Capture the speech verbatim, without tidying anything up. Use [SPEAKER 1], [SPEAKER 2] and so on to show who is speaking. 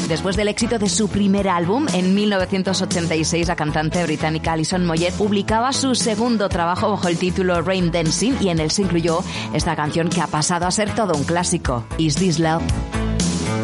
[SPEAKER 1] Después del éxito de su primer álbum, en mil novecientos ochenta y seis, la cantante británica Alison Moyet publicaba su segundo trabajo bajo el título Rain Dancing, y en él se incluyó esta canción que ha pasado a ser todo un clásico, Is This Love?